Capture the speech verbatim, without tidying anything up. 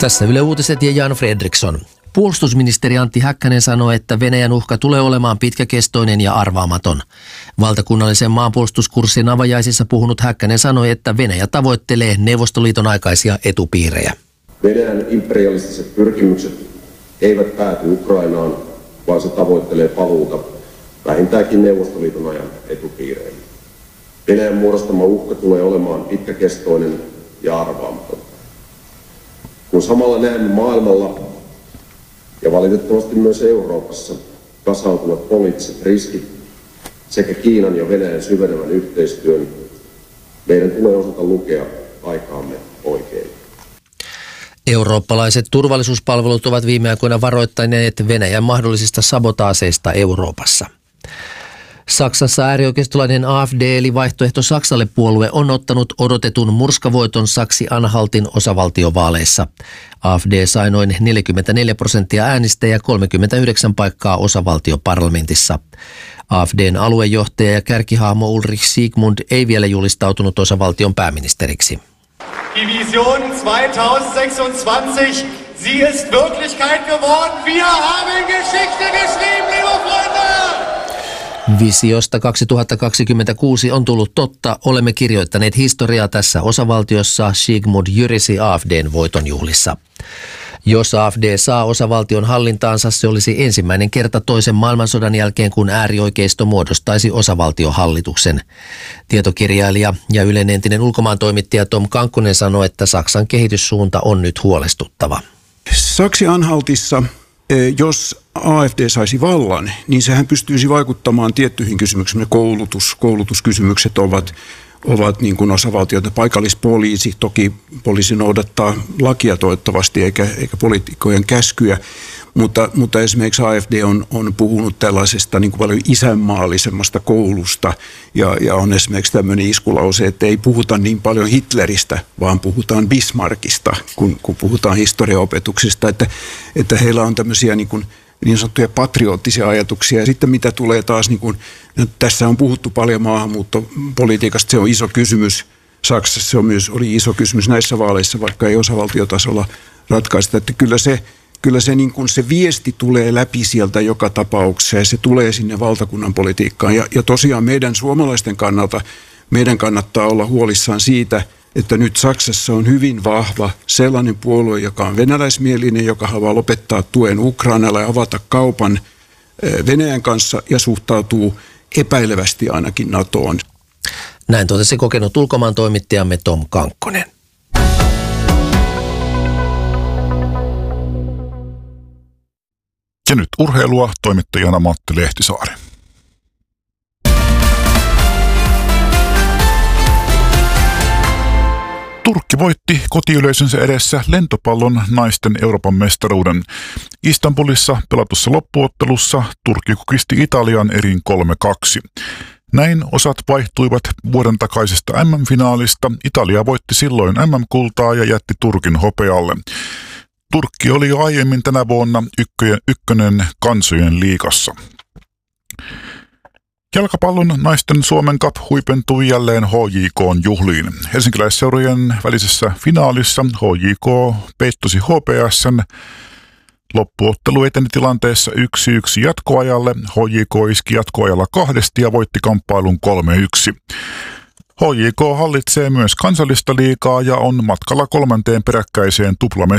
Tässä Yle Uutiset ja Jan Fredriksson. Puolustusministeri Antti Häkkänen sanoi, että Venäjän uhka tulee olemaan pitkäkestoinen ja arvaamaton. Valtakunnallisen maanpuolustuskurssin avajaisissa puhunut Häkkänen sanoi, että Venäjä tavoittelee Neuvostoliiton aikaisia etupiirejä. Venäjän imperialistiset pyrkimykset eivät pääty Ukrainaan, vaan se tavoittelee paluuta vähintäänkin Neuvostoliiton ajan etupiireihin. Venäjän muodostama uhka tulee olemaan pitkäkestoinen ja arvaamaton. Kun samalla näemme maailmalla ja valitettavasti myös Euroopassa kasautuvat poliittiset riskit sekä Kiinan ja Venäjän syvenevän yhteistyön, meidän tulee osata lukea aikaamme oikein. Eurooppalaiset turvallisuuspalvelut ovat viime aikoina varoittaneet Venäjän mahdollisista sabotaaseista Euroopassa. Saksassa äärioikeistolainen A F D eli Vaihtoehto Saksalle -puolue on ottanut odotetun murskavoiton Saksi-Anhaltin osavaltiovaaleissa. A F D sai noin neljäkymmentäneljä prosenttia äänistä ja kolmekymmentäyhdeksän paikkaa osavaltioparlamentissa. A F D:n aluejohtaja ja kärkihahmo Ulrich Siegmund ei vielä julistautunut osavaltion pääministeriksi. Die Vision zweitausendsechsundzwanzig, sie ist Wirklichkeit geworden. Wir haben Geschichte geschrieben, liebe Freunde! Visiosta kaksituhattakaksikymmentäkuusi on tullut totta. Olemme kirjoittaneet historiaa tässä osavaltiossa, Sigmund jyrisi A F D:n voitonjuhlissa. Jos A F D saa osavaltion hallintaansa, se olisi ensimmäinen kerta toisen maailmansodan jälkeen, kun äärioikeisto muodostaisi osavaltiohallituksen. Tietokirjailija ja Ylen entinen ulkomaantoimittaja Tom Kankkonen sanoi, että Saksan kehityssuunta on nyt huolestuttava. Saksi-Anhaltissa, jos A F D saisi vallan, niin sehän pystyisi vaikuttamaan tiettyihin kysymyksiin. Koulutus, koulutuskysymykset ovat, ovat niin kuin osavaltioita. Paikallispoliisi, toki poliisi noudattaa lakia toivottavasti eikä, eikä poliitikkojen käskyjä, mutta, mutta esimerkiksi A F D on, on puhunut tällaisesta niin kuin paljon isänmaallisemmasta koulusta ja, ja on esimerkiksi tämmöinen iskulause, että ei puhuta niin paljon Hitleristä, vaan puhutaan Bismarckista, kun, kun puhutaan historiaopetuksesta, että, että heillä on tämmöisiä niin kuin niin sanottuja patriottisia ajatuksia. Ja sitten mitä tulee taas, niin kuin, tässä on puhuttu paljon maahanmuuttopolitiikasta, se on iso kysymys. Saksassa se on myös, oli iso kysymys näissä vaaleissa, vaikka ei osavaltiotasolla ratkaista. Että kyllä se, kyllä se, niin kuin se viesti tulee läpi sieltä joka tapauksessa ja se tulee sinne valtakunnan politiikkaan. Ja, ja tosiaan meidän suomalaisten kannalta, meidän kannattaa olla huolissaan siitä, että nyt Saksassa on hyvin vahva sellainen puolue, joka on venäläismielinen, joka haluaa lopettaa tuen Ukrainalle ja avata kaupan Venäjän kanssa ja suhtautuu epäilevästi ainakin NATOon. Näin totesi kokenut ulkomaantoimittajamme Tom Kankkonen. Ja nyt urheilua, toimittajana Matti Lehtisaari. Turkki voitti kotiyleisönsä edessä lentopallon naisten Euroopan mestaruuden. Istanbulissa pelatussa loppuottelussa Turkki kukisti Italian erin kolme kaksi. Näin osat vaihtuivat vuoden takaisesta M M-finaalista. Italia voitti silloin M M-kultaa ja jätti Turkin hopealle. Turkki oli jo aiemmin tänä vuonna ykkönen, ykkönen kansojen liigassa. Jalkapallon naisten Suomen Cup huipentui jälleen H J K:n juhliin. Helsinkiläisseurojen välisessä finaalissa H J K peittosi H P S:n. Loppuottelu eteni tilanteessa yksi yksi jatkoajalle. H J K iski jatkoajalla kahdesti ja voitti kamppailun kolme yksi. H J K hallitsee myös kansallista liigaa ja on matkalla kolmanteen peräkkäiseen tuplamestaruuteen.